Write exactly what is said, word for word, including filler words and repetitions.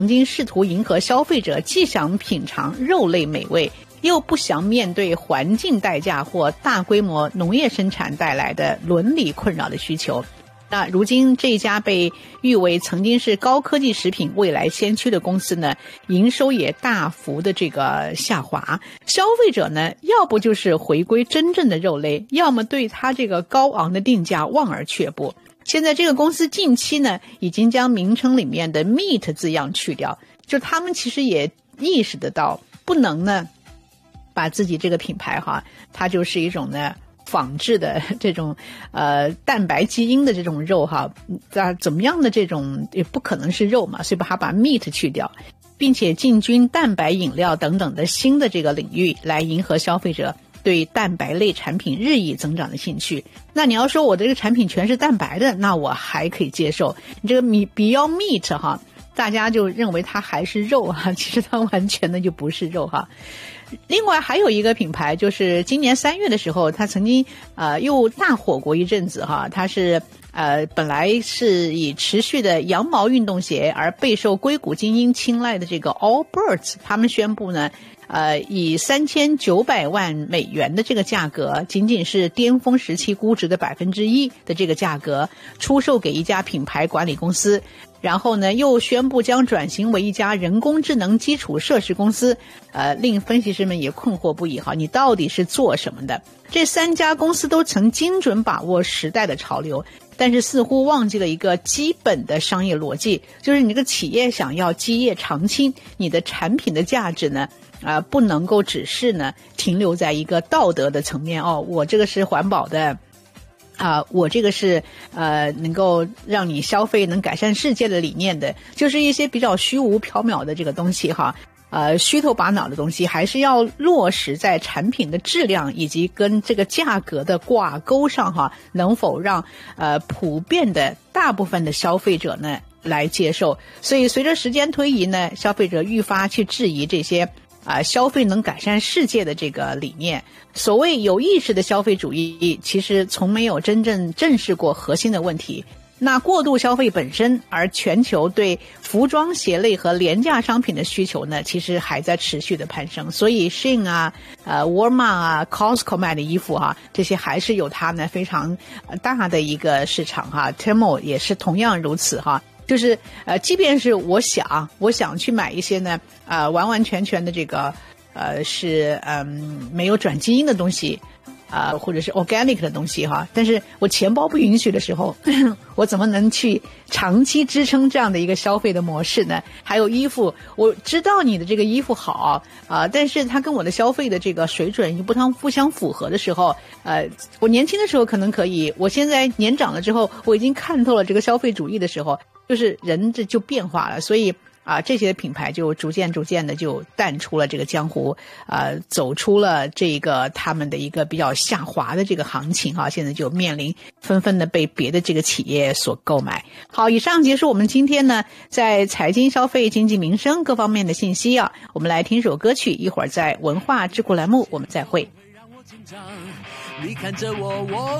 曾经试图迎合消费者既想品尝肉类美味，又不想面对环境代价或大规模农业生产带来的伦理困扰的需求。那如今这家被誉为曾经是高科技食品未来先驱的公司呢，营收也大幅的这个下滑。消费者呢，要不就是回归真正的肉类，要么对它这个高昂的定价望而却步。现在这个公司近期呢，已经将名称里面的 meat 字样去掉，就他们其实也意识得到，不能呢把自己这个品牌哈，它就是一种呢仿制的这种呃蛋白基因的这种肉哈，那怎么样的这种也不可能是肉嘛，所以把它把 meat 去掉，并且进军蛋白饮料等等的新的这个领域，来迎合消费者对蛋白类产品日益增长的兴趣。那你要说我的这个产品全是蛋白的，那我还可以接受。你这个 Beyond Meat 哈，大家就认为它还是肉哈，其实它完全的就不是肉哈。另外还有一个品牌，就是今年三月的时候，它曾经呃又大火过一阵子哈。它是呃本来是以持续的羊毛运动鞋而备受硅谷精英青睐的这个 Allbirds， 他们宣布呢，呃以三千九百万美元的这个价格，仅仅是巅峰时期估值的百分之一的这个价格，出售给一家品牌管理公司。然后呢，又宣布将转型为一家人工智能基础设施公司，呃，令分析师们也困惑不已哈，你到底是做什么的？这三家公司都曾精准把握时代的潮流，但是似乎忘记了一个基本的商业逻辑，就是你这个企业想要基业长青，你的产品的价值呢，啊、呃，不能够只是呢停留在一个道德的层面哦，我这个是环保的。啊、呃，我这个是呃，能够让你消费能改善世界的理念的，就是一些比较虚无缥缈的这个东西哈，呃，虚头巴脑的东西，还是要落实在产品的质量以及跟这个价格的挂钩上哈，能否让呃普遍的大部分的消费者呢来接受？所以随着时间推移呢，消费者愈发去质疑这些。啊、呃，消费能改善世界的这个理念，所谓有意识的消费主义，其实从没有真正正视过核心的问题。那过度消费本身，而全球对服装、鞋类和廉价商品的需求呢，其实还在持续的攀升。所以 Shein 啊、呃 Walmart 啊、Costco 卖的衣服啊，这些还是有它呢非常大的一个市场哈。Temu 也是同样如此哈。就是呃，即便是我想我想去买一些呢，呃，完完全全的这个呃是嗯没有转基因的东西，啊、呃，或者是 organic 的东西哈，但是我钱包不允许的时候，我怎么能去长期支撑这样的一个消费的模式呢？还有衣服，我知道你的这个衣服好啊、呃，但是它跟我的消费的这个水准又不相不相符合的时候，呃，我年轻的时候可能可以，我现在年长了之后，我已经看透了这个消费主义的时候。就是人这就变化了，所以啊，这些品牌就逐渐逐渐的就淡出了这个江湖，啊，走出了这个他们的一个比较下滑的这个行情啊，现在就面临纷纷的被别的这个企业所购买。好，以上结束我们今天呢在财经、消费、经济、民生各方面的信息啊，我们来听首歌曲，一会儿在文化智库栏目我们再会。 你看着我，我